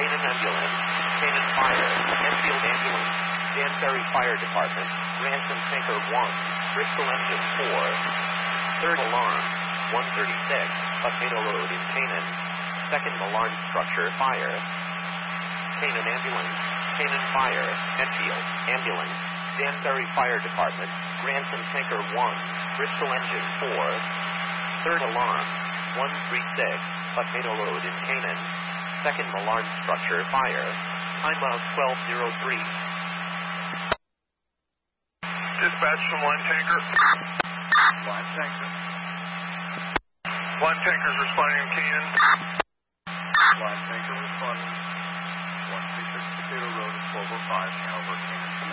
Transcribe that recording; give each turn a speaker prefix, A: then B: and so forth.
A: Canaan Ambulance, Canaan Fire, Enfield Ambulance, Danbury Fire Department, Ransom Tanker 1, Bristol Engine 4, third alarm, 136, Potato Road in Canaan, second alarm structure fire, Canaan Ambulance, Canaan Fire, Enfield Ambulance, Danbury Fire Department, Ransom Tanker 1, Bristol Engine 4, third alarm, 136, Potato Road in Canaan, second alarm structure fire, time of 12:03.
B: Dispatch from line tanker.
C: Line tanker.
B: Line tanker's responding in Canaan.
C: Line tanker responding. 136 Potato Road, 1205, Hanover, Canaan.